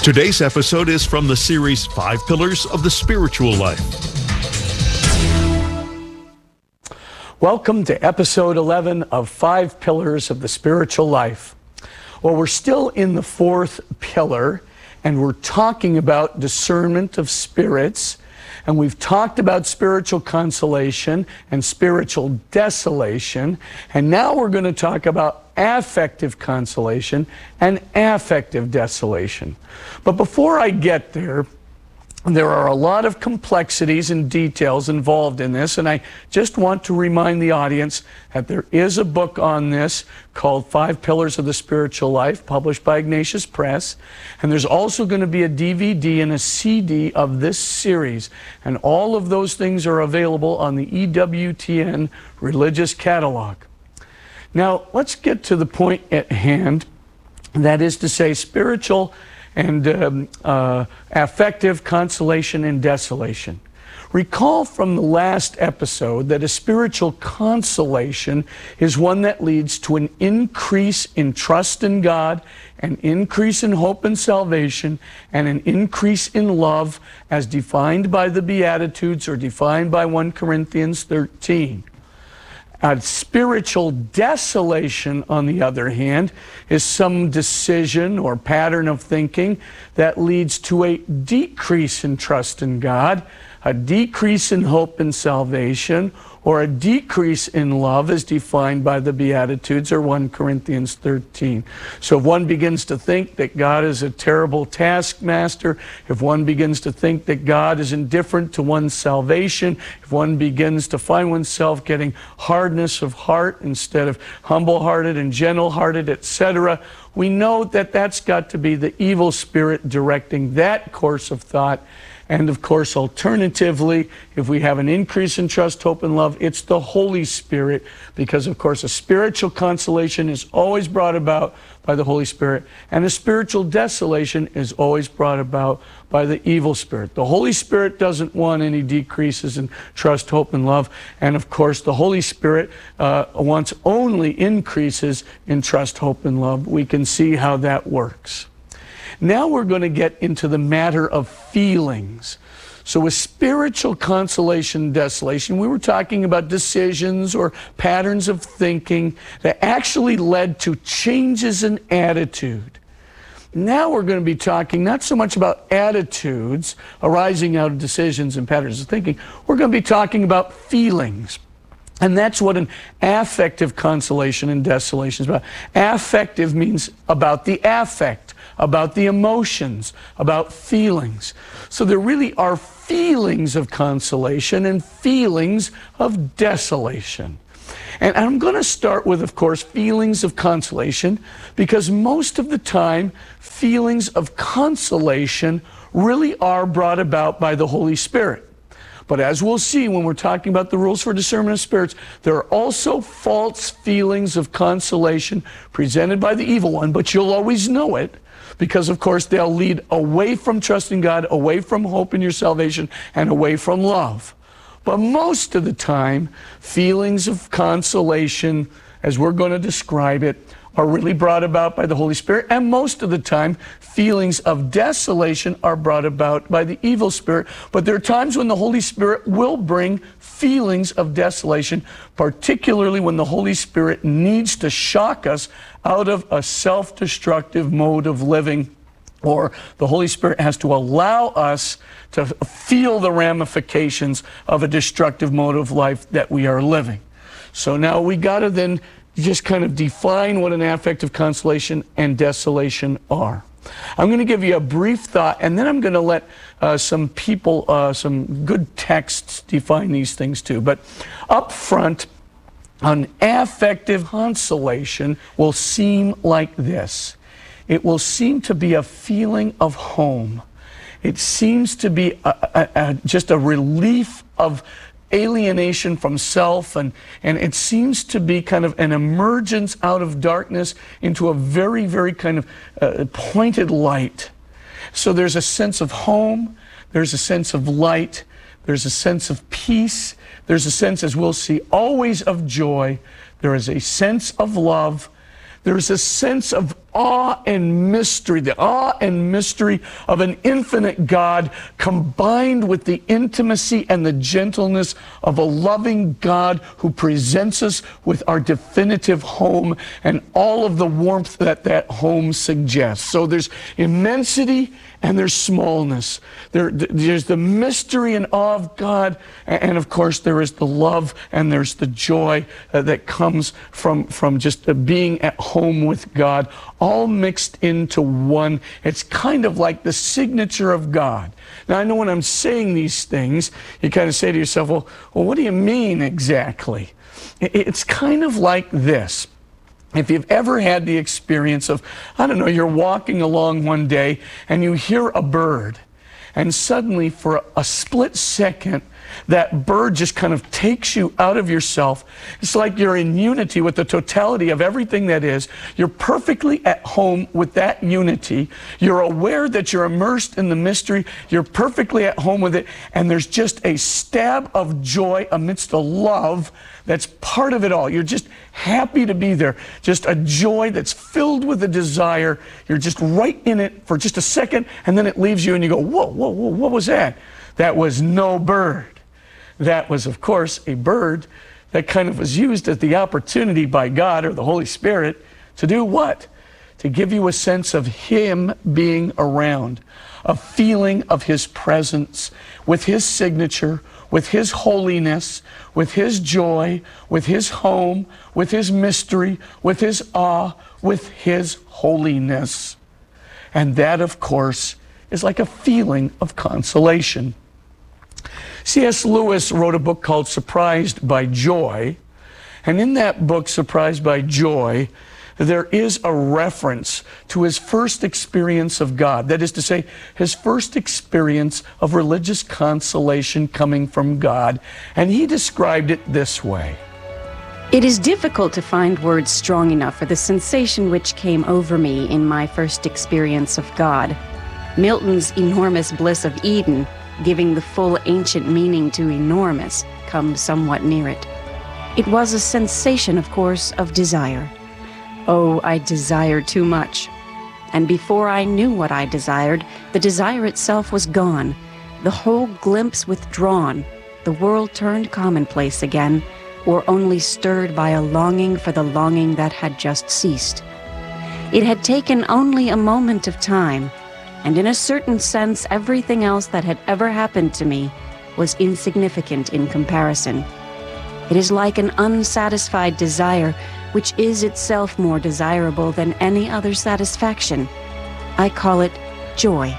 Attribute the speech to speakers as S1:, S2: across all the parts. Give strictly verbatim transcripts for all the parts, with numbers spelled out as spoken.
S1: Today's episode is from the series Five Pillars of the Spiritual Life.
S2: Welcome to episode eleven of Five Pillars of the Spiritual Life. Well, we're still in the fourth pillar, and we're talking about discernment of spirits. And we've talked about spiritual consolation and spiritual desolation. And now we're going to talk about affective consolation and affective desolation. But before I get there, there are a lot of complexities and details involved in this, and I just want to remind the audience that there is a book on this called Five Pillars of the Spiritual Life, published by Ignatius Press, and there's also going to be a D V D and a C D of this series, and all of those things are available on the E W T N Religious Catalog. Now, let's get to the point at hand, that is to say, spiritual and um, uh, affective consolation and desolation. Recall from the last episode that a spiritual consolation is one that leads to an increase in trust in God, an increase in hope and salvation, and an increase in love as defined by the Beatitudes or defined by First Corinthians thirteen. Uh, spiritual desolation, on the other hand, is some decision or pattern of thinking that leads to a decrease in trust in God, a decrease in hope and salvation, or a decrease in love as defined by the Beatitudes or First Corinthians thirteen. So if one begins to think that God is a terrible taskmaster, if one begins to think that God is indifferent to one's salvation, if one begins to find oneself getting hardness of heart instead of humble-hearted and gentle-hearted, et cetera, we know that that's got to be the evil spirit directing that course of thought. And of course, alternatively, if we have an increase in trust, hope, and love, it's the Holy Spirit, because of course a spiritual consolation is always brought about by the Holy Spirit, and a spiritual desolation is always brought about by the evil spirit. The Holy Spirit doesn't want any decreases in trust, hope, and love, and of course the Holy Spirit uh, wants only increases in trust, hope, and love. We can see how that works. Now we're going to get into the matter of feelings. So with spiritual consolation and desolation, we were talking about decisions or patterns of thinking that actually led to changes in attitude. Now we're going to be talking not so much about attitudes arising out of decisions and patterns of thinking. We're going to be talking about feelings. And that's what an affective consolation and desolation is about. Affective means about the affect, about the emotions, about feelings. So there really are feelings of consolation and feelings of desolation. And I'm going to start with, of course, feelings of consolation, because most of the time, feelings of consolation really are brought about by the Holy Spirit. But as we'll see when we're talking about the rules for discernment of spirits, there are also false feelings of consolation presented by the evil one, but you'll always know it, because of course they'll lead away from trusting God, away from hope in your salvation, and away from love. But most of the time, feelings of consolation, as we're going to describe it, are really brought about by the Holy Spirit, and most of the time, feelings of desolation are brought about by the evil spirit. But there are times when the Holy Spirit will bring feelings of desolation, particularly when the Holy Spirit needs to shock us out of a self-destructive mode of living, or the Holy Spirit has to allow us to feel the ramifications of a destructive mode of life that we are living. So now we got to then just kind of define what an affective consolation and desolation are. I'm going to give you a brief thought, and then I'm going to let uh, some people, uh, some good texts define these things too. But up front, an affective consolation will seem like this. It will seem to be a feeling of home. It seems to be a, a, a, just a relief of alienation from self, and, and it seems to be kind of an emergence out of darkness into a very, very kind of uh, pointed light. So there's a sense of home, there's a sense of light, there's a sense of peace, there's a sense, as we'll see, always of joy, there is a sense of love, there is a sense of awe and mystery, the awe and mystery of an infinite God combined with the intimacy and the gentleness of a loving God who presents us with our definitive home and all of the warmth that that home suggests. So there's immensity and there's smallness. There, there's the mystery and awe of God, and of course there is the love and there's the joy uh, that comes from, from just uh, being at home with God, all mixed into one. It's kind of like the signature of God. Now I know when I'm saying these things, you kind of say to yourself, well, well what do you mean exactly? It's kind of like this. If you've ever had the experience of, I don't know, you're walking along one day and you hear a bird, and suddenly for a split second, that bird just kind of takes you out of yourself. It's like you're in unity with the totality of everything that is. You're perfectly at home with that unity. You're aware that you're immersed in the mystery. You're perfectly at home with it. And there's just a stab of joy amidst a love that's part of it all. You're just happy to be there. Just a joy that's filled with a desire. You're just right in it for just a second, and then it leaves you and you go, whoa, whoa, whoa, what was that? That was no bird. That was, of course, a bird that kind of was used as the opportunity by God or the Holy Spirit to do what? To give you a sense of Him being around, a feeling of His presence, with His signature, with His holiness, with His joy, with His home, with His mystery, with His awe, with His holiness. And that, of course, is like a feeling of consolation. C S Lewis wrote a book called Surprised by Joy, and in that book, Surprised by Joy, there is a reference to his first experience of God. That is to say, his first experience of religious consolation coming from God, and he described it this way.
S3: It is difficult to find words strong enough for the sensation which came over me in my first experience of God. Milton's enormous bliss of Eden, giving the full ancient meaning to enormous, comes somewhat near it. It was a sensation, of course, of desire. Oh, I desired too much. And before I knew what I desired, the desire itself was gone, the whole glimpse withdrawn, the world turned commonplace again, or only stirred by a longing for the longing that had just ceased. It had taken only a moment of time, and in a certain sense, everything else that had ever happened to me was insignificant in comparison. It is like an unsatisfied desire, which is itself more desirable than any other satisfaction. I call it joy.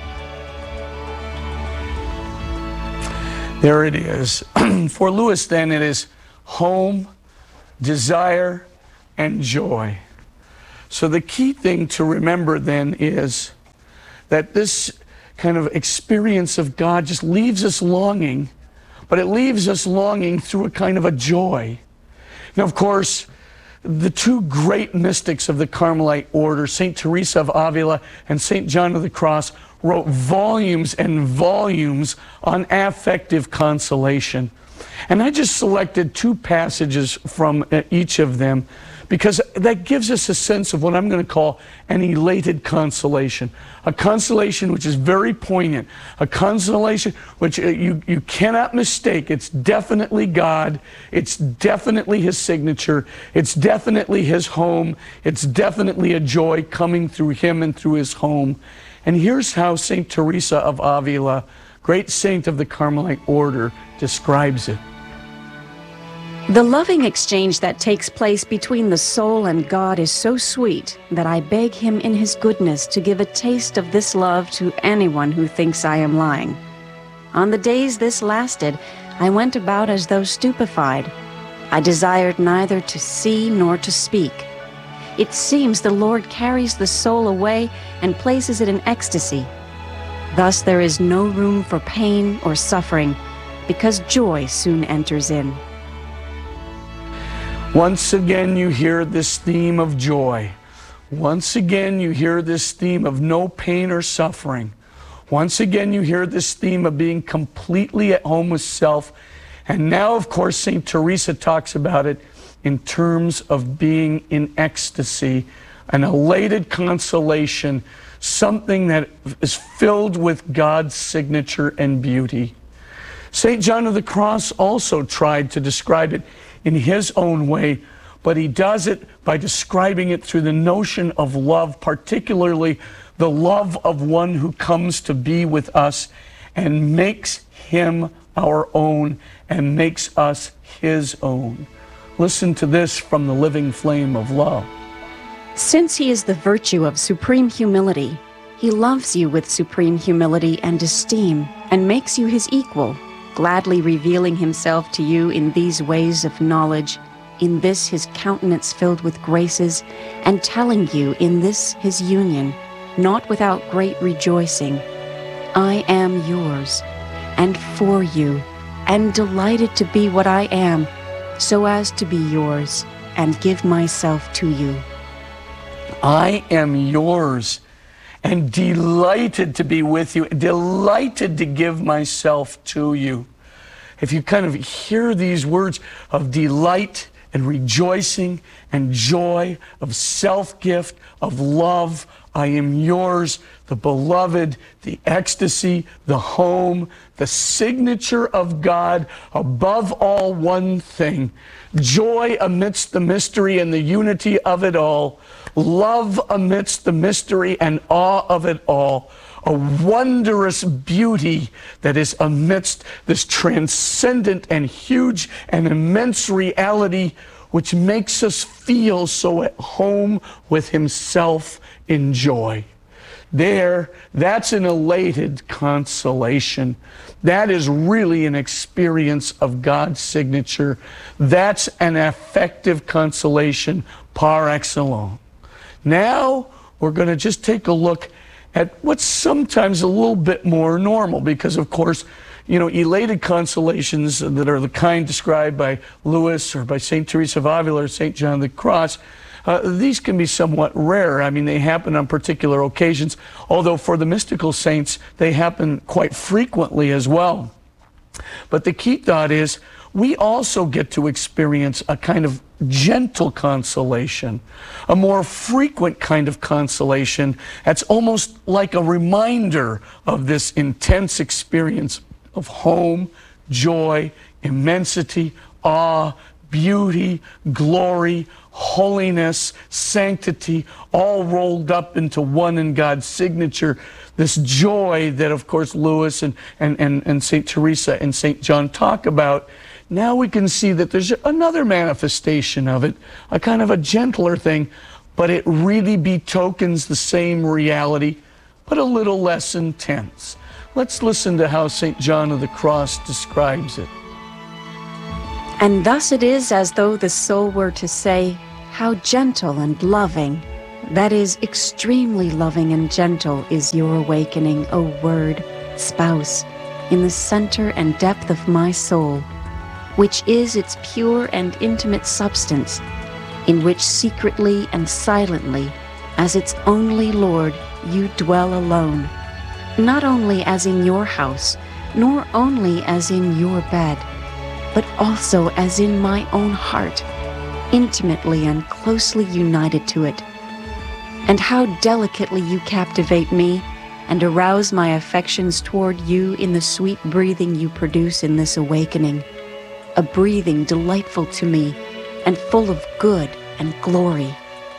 S2: There it is. For Lewis, then, it is home, desire, and joy. So the key thing to remember then is that this kind of experience of God just leaves us longing, but it leaves us longing through a kind of a joy. Now, of course, the two great mystics of the Carmelite order, Saint Teresa of Avila and Saint John of the Cross, wrote volumes and volumes on affective consolation. And I just selected two passages from each of them because that gives us a sense of what I'm going to call an elated consolation. A consolation which is very poignant. A consolation which you, you cannot mistake. It's definitely God. It's definitely His signature. It's definitely His home. It's definitely a joy coming through Him and through His home. And here's how Saint Teresa of Avila, great saint of the Carmelite order, describes it.
S3: The loving exchange that takes place between the soul and God is so sweet that I beg Him in His goodness to give a taste of this love to anyone who thinks I am lying. On the days this lasted, I went about as though stupefied. I desired neither to see nor to speak. It seems the Lord carries the soul away and places it in ecstasy. Thus there is no room for pain or suffering, because joy soon enters in.
S2: Once again, you hear this theme of joy. Once again, you hear this theme of no pain or suffering. Once again, you hear this theme of being completely at home with self. And now, of course, Saint Teresa talks about it in terms of being in ecstasy an elated consolation, something that is filled with God's signature and beauty. Saint John of the Cross also tried to describe it in his own way, but he does it by describing it through the notion of love, particularly the love of one who comes to be with us and makes him our own and makes us his own. Listen to this from the living flame of love.
S3: Since he is the virtue of supreme humility, he loves you with supreme humility and esteem and makes you his equal, gladly revealing himself to you in these ways of knowledge, in this his countenance filled with graces, and telling you in this his union, not without great rejoicing, I am yours, and for you, and delighted to be what I am, so as to be yours, and give myself to you.
S2: I am yours, and delighted to be with you, delighted to give myself to you. If you kind of hear these words of delight and rejoicing and joy, of self-gift, of love, I am yours, the beloved, the ecstasy, the home, the signature of God, above all one thing, joy amidst the mystery and the unity of it all, love amidst the mystery and awe of it all, a wondrous beauty that is amidst this transcendent and huge and immense reality which makes us feel so at home with himself in joy. There, that's an elated consolation. That is really an experience of God's signature. That's an affective consolation par excellence. Now, we're going to just take a look at what's sometimes a little bit more normal, because of course, you know, elated consolations that are the kind described by Lewis or by Saint Teresa of Avila or Saint John of the Cross, uh, these can be somewhat rare. I mean, they happen on particular occasions, although for the mystical saints, they happen quite frequently as well. But the key thought is, we also get to experience a kind of gentle consolation, a more frequent kind of consolation that's almost like a reminder of this intense experience of home, joy, immensity, awe, beauty, glory, holiness, sanctity, all rolled up into one in God's signature. This joy that, of course, Lewis and, and, and, and Saint Teresa and Saint John talk about. Now we can see that there's another manifestation of it, a kind of a gentler thing, but it really betokens the same reality, but a little less intense. Let's listen to how Saint John of the Cross describes it.
S3: And thus it is as though the soul were to say, how gentle and loving, that is, extremely loving and gentle is your awakening, O Word, Spouse, in the center and depth of my soul, which is its pure and intimate substance, in which secretly and silently, as its only Lord, you dwell alone, not only as in your house, nor only as in your bed, but also as in my own heart, intimately and closely united to it. And how delicately you captivate me and arouse my affections toward you in the sweet breathing you produce in this awakening, a breathing delightful to me and full of good and glory.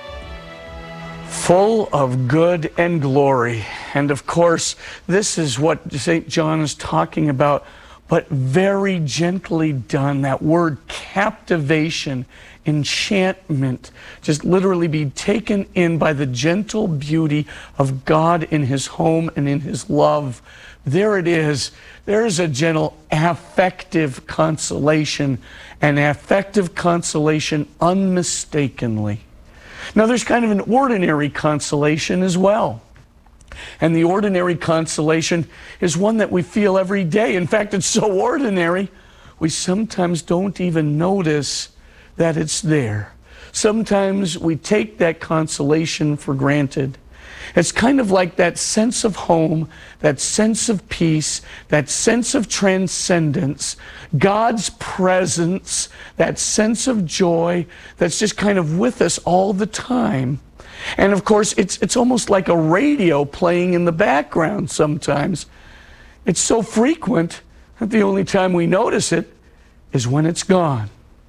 S2: Full of good and glory. And of course, this is what Saint John is talking about, but very gently done. That word captivation, enchantment, just literally be taken in by the gentle beauty of God in his home and in his love. There it is. There is a gentle affective consolation, an affective consolation unmistakably. Now there's kind of an ordinary consolation as well. And the ordinary consolation is one that we feel every day. In fact, it's so ordinary, we sometimes don't even notice that it's there. Sometimes we take that consolation for granted. It's kind of like that sense of home, that sense of peace, that sense of transcendence, God's presence, that sense of joy that's just kind of with us all the time. And of course, it's, it's almost like a radio playing in the background sometimes. It's so frequent that the only time we notice it is when it's gone.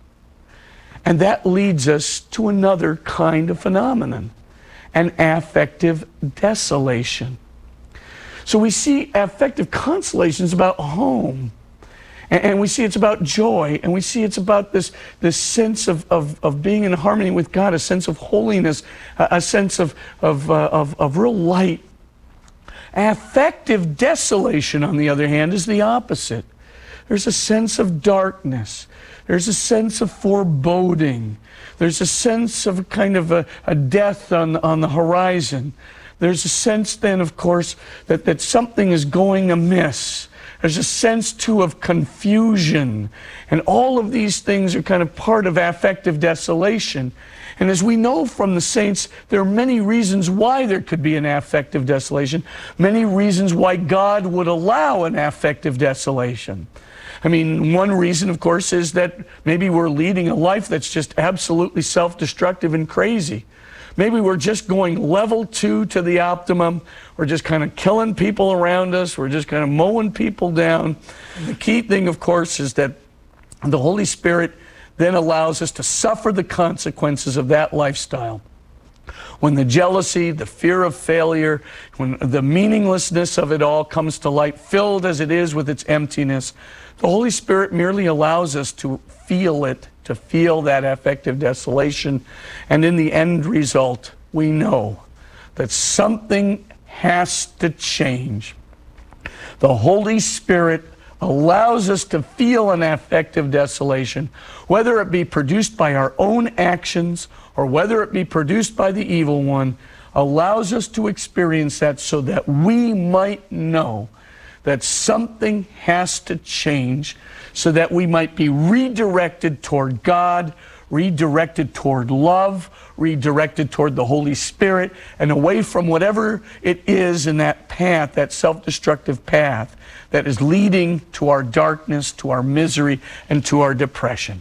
S2: And that leads us to another kind of phenomenon, an affective desolation. So we see affective consolations about home. And we see it's about joy, and we see it's about this, this sense of, of, of being in harmony with God, a sense of holiness, a, a sense of, of, uh, of, of real light. Affective desolation, on the other hand, is the opposite. There's a sense of darkness. There's a sense of foreboding. There's a sense of a kind of a, a death on, on the horizon. There's a sense then, of course, that, that something is going amiss. There's a sense, too, of confusion. And all of these things are kind of part of affective desolation. And as we know from the saints, there are many reasons why there could be an affective desolation, many reasons why God would allow an affective desolation. I mean, one reason, of course, is that maybe we're leading a life that's just absolutely self-destructive and crazy. Maybe we're just going level two to the optimum. We're just kind of killing people around us. We're just kind of mowing people down. And the key thing, of course, is that the Holy Spirit then allows us to suffer the consequences of that lifestyle. When the jealousy, the fear of failure, when the meaninglessness of it all comes to light, filled as it is with its emptiness, the Holy Spirit merely allows us to feel it, to feel that affective desolation. And in the end result, we know that something has to change. The Holy Spirit allows us to feel an affective desolation, whether it be produced by our own actions or whether it be produced by the evil one, allows us to experience that so that we might know that something has to change, so that we might be redirected toward God, redirected toward love, redirected toward the Holy Spirit, and away from whatever it is in that path, that self-destructive path that is leading to our darkness, to our misery, and to our depression.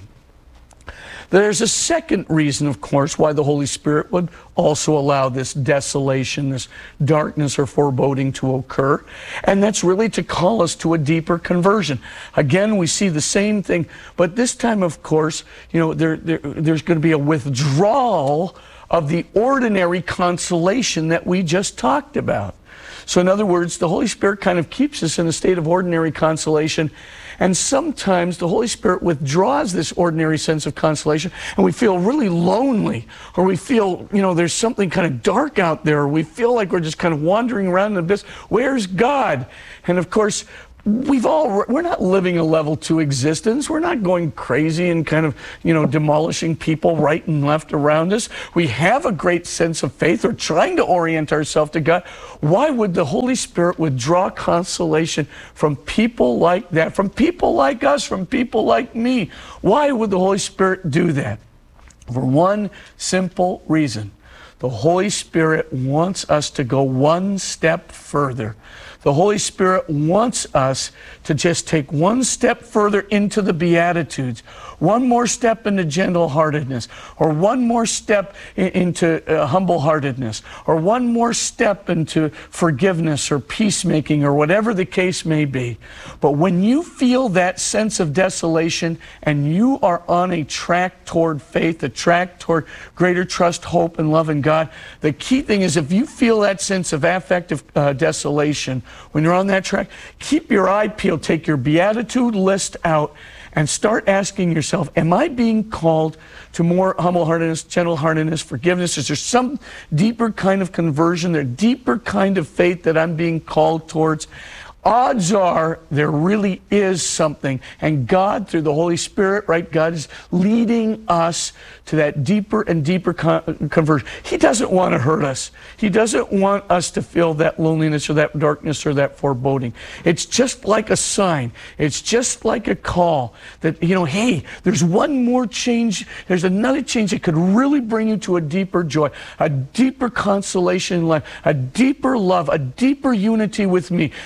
S2: There's a second reason, of course, why the Holy Spirit would also allow this desolation, this darkness or foreboding to occur, and that's really to call us to a deeper conversion. Again, we see the same thing, but this time, of course, you know, there, there, there's going to be a withdrawal of the ordinary consolation that we just talked about. So in other words, the Holy Spirit kind of keeps us in a state of ordinary consolation. And sometimes the Holy Spirit withdraws this ordinary sense of consolation, and we feel really lonely, or we feel, you know, there's something kind of dark out there, or we feel like we're just kind of wandering around in the abyss. Where's God? And of course, we've all, we're not living a level two existence. We're not going crazy and kind of, you know, demolishing people right and left around us. We have a great sense of faith. We're trying to orient ourselves to God. Why would the Holy Spirit withdraw consolation from people like that, from people like us, from people like me? Why would the Holy Spirit do that? For one simple reason. The Holy Spirit wants us to go one step further. The Holy Spirit wants us to just take one step further into the Beatitudes, one more step into gentle-heartedness, or one more step in, into uh, humble-heartedness, or one more step into forgiveness or peacemaking, or whatever the case may be. But when you feel that sense of desolation and you are on a track toward faith, a track toward greater trust, hope, and love in God, the key thing is if you feel that sense of affective uh, desolation, when you're on that track, keep your eye peeled, take your beatitude list out, and start asking yourself, am I being called to more humble-heartedness, gentle-heartedness, forgiveness? Is there some deeper kind of conversion, there deeper kind of faith that I'm being called towards? Odds are there really is something, and God, through the Holy Spirit, right, God is leading us to that deeper and deeper con conversion. He doesn't want to hurt us. He doesn't want us to feel that loneliness or that darkness or that foreboding. It's just like a sign. It's just like a call that, you know, hey, there's one more change. There's another change that could really bring you to a deeper joy, a deeper consolation in life, a deeper love, a deeper unity with me. There's just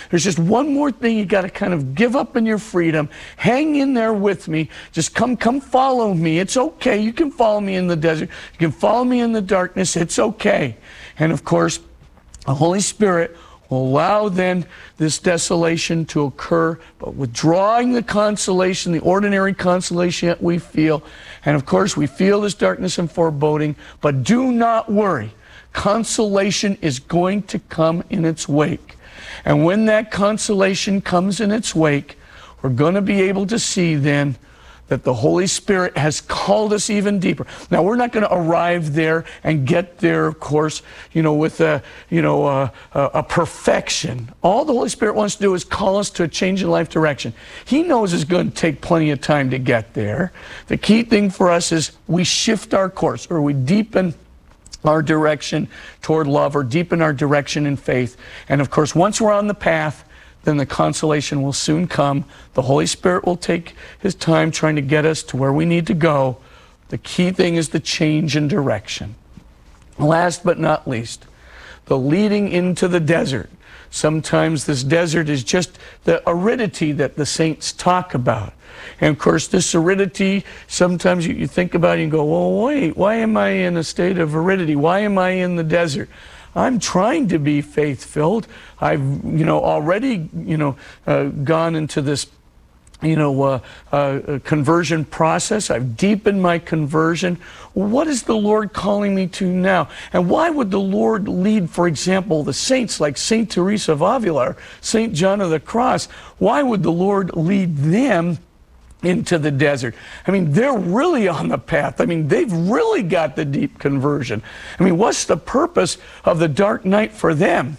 S2: one more thing you got to kind of give up in your freedom. Hang in there with me. Just come, come follow me. It's okay. You can follow me in the desert. You can follow me in the darkness. It's okay. And of course, the Holy Spirit will allow then this desolation to occur, but withdrawing the consolation, the ordinary consolation that we feel. And of course, we feel this darkness and foreboding, but do not worry. Consolation is going to come in its wake. And when that consolation comes in its wake, we're going to be able to see then that the Holy Spirit has called us even deeper. Now, we're not going to arrive there and get there, of course, you know, with a, you know, a, a perfection. All the Holy Spirit wants to do is call us to a change in life direction. He knows it's going to take plenty of time to get there. The key thing for us is we shift our course, or we deepen our direction toward love, or deepen our direction in faith. And of course, once we're on the path, then the consolation will soon come. The Holy Spirit will take his time trying to get us to where we need to go. The key thing is the change in direction. Last but not least, the leading into the desert. Sometimes this desert is just the aridity that the saints talk about. And of course, this aridity, sometimes you, you think about it and you go, well, wait, why am I in a state of aridity? Why am I in the desert? I'm trying to be faith-filled. I've, you know, already, you know, uh, gone into this, you know, uh, uh, conversion process. I've deepened my conversion. What is the Lord calling me to now? And why would the Lord lead, for example, the saints like Saint Teresa of Avila, Saint John of the Cross? Why would the Lord lead them into the desert? I mean, they're really on the path. I mean, they've really got the deep conversion. I mean, what's the purpose of the dark night for them?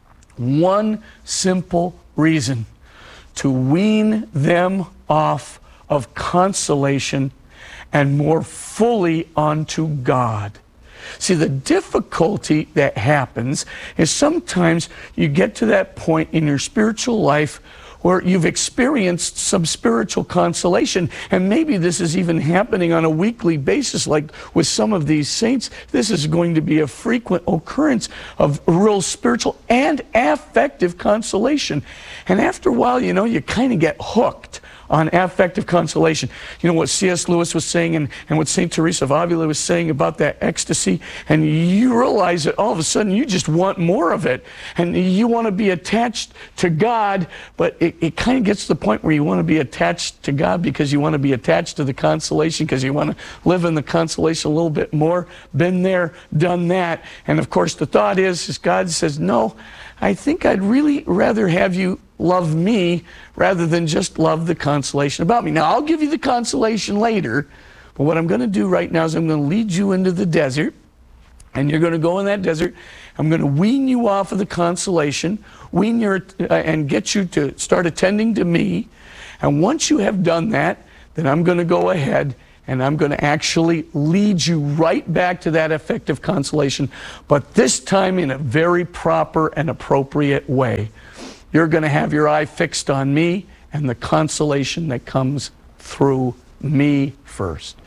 S2: One simple reason: to wean them off of consolation and more fully onto God. See, the difficulty that happens is sometimes you get to that point in your spiritual life where you've experienced some spiritual consolation, and maybe this is even happening on a weekly basis, like with some of these saints. This is going to be a frequent occurrence of real spiritual and affective consolation. And after a while, you know, you kind of get hooked on affective consolation. You know what C S Lewis was saying, and, and what Saint Teresa of Avila was saying about that ecstasy, and you realize that all of a sudden you just want more of it, and you want to be attached to God, but it, it kind of gets to the point where you want to be attached to God because you want to be attached to the consolation, because you want to live in the consolation a little bit more. Been there, done that. And of course the thought is, is God says, no, I think I'd really rather have you love me rather than just love the consolation about me. Now, I'll give you the consolation later, but what I'm going to do right now is I'm going to lead you into the desert, and you're going to go in that desert. I'm going to wean you off of the consolation, wean your, uh, and get you to start attending to me. And once you have done that, then I'm going to go ahead and I'm going to actually lead you right back to that effective consolation, but this time in a very proper and appropriate way. You're going to have your eye fixed on me and the consolation that comes through me first.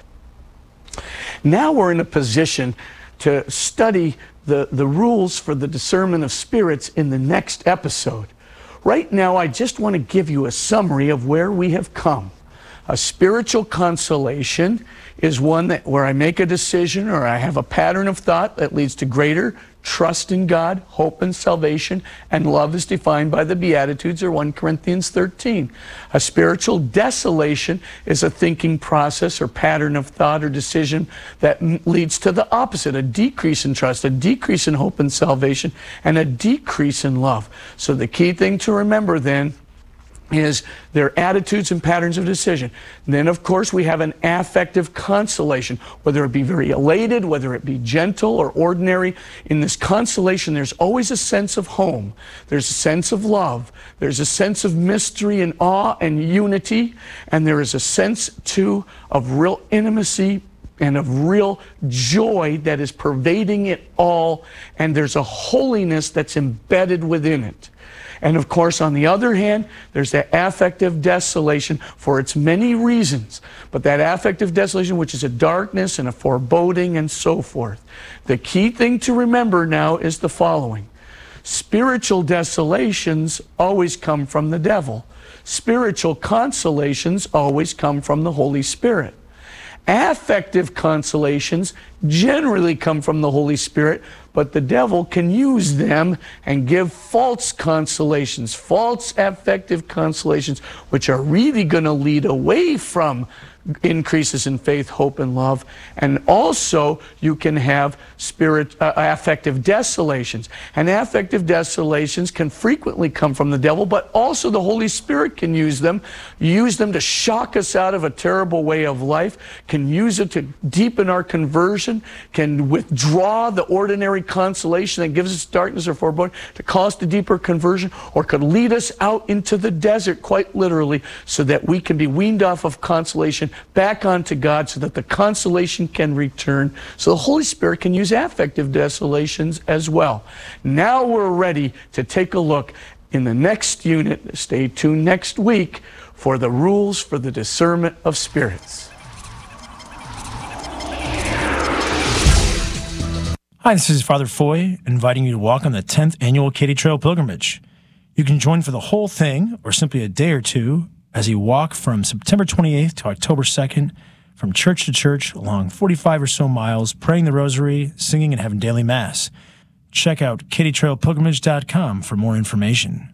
S2: Now we're in a position to study the, the rules for the discernment of spirits in the next episode. Right now, I just want to give you a summary of where we have come. A spiritual consolation is one that where I make a decision or I have a pattern of thought that leads to greater trust in God, hope and salvation, and love is defined by the Beatitudes or First Corinthians thirteen. A spiritual desolation is a thinking process or pattern of thought or decision that leads to the opposite, a decrease in trust, a decrease in hope and salvation, and a decrease in love. So the key thing to remember then is their attitudes and patterns of decision. And then, of course, we have an affective consolation, whether it be very elated, whether it be gentle or ordinary. In this consolation, there's always a sense of home. There's a sense of love. There's a sense of mystery and awe and unity. And there is a sense, too, of real intimacy and of real joy that is pervading it all. And there's a holiness that's embedded within it. And of course, on the other hand, there's that affective desolation for its many reasons. But that affective desolation, which is a darkness and a foreboding and so forth. The key thing to remember now is the following. Spiritual desolations always come from the devil. Spiritual consolations always come from the Holy Spirit. Affective consolations generally come from the Holy Spirit, but the devil can use them and give false consolations, false affective consolations, which are really going to lead away from increases in faith, hope, and love. And also, you can have spirit uh, affective desolations. And affective desolations can frequently come from the devil, but also the Holy Spirit can use them, use them to shock us out of a terrible way of life, can use it to deepen our conversion, can withdraw the ordinary consolation that gives us darkness or foreboding to cause the deeper conversion, or could lead us out into the desert, quite literally, so that we can be weaned off of consolation back onto God, so that the consolation can return. So the Holy Spirit can use affective desolations as well. Now we're ready to take a look in the next unit. Stay tuned next week for the rules for the discernment of spirits.
S4: Hi, this is Father Foy, inviting you to walk on the tenth Annual Katy Trail Pilgrimage. You can join for the whole thing, or simply a day or two, as you walk from September twenty-eighth to October second, from church to church, along forty-five or so miles, praying the rosary, singing, and having daily mass. Check out katy trail pilgrimage dot com for more information.